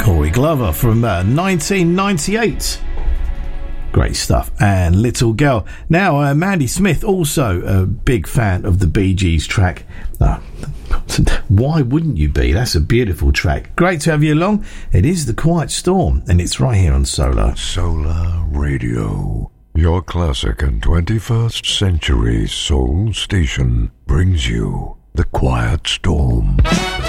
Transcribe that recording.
Corey Glover from 1998. Great stuff. And Little Girl. Now, Mandy Smith, also a big fan of the Bee Gees track. Why wouldn't you be? That's a beautiful track. Great to have you along. It is The Quiet Storm, and it's right here on Solar. Solar Radio. Your classic and 21st century soul station brings you The Quiet Storm.